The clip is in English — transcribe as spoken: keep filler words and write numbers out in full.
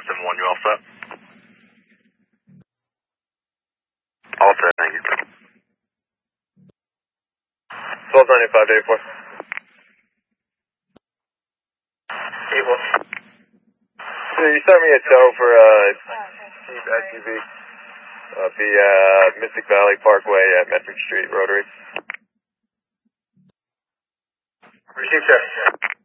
five seven one, you all set? All set, thank you. twelve ninety-five to eight four. eight one. So you sent me a tow for a Jeep S U V. Uh, the uh, Mystic Valley Parkway at Metric Street, Rotary. Received, sir.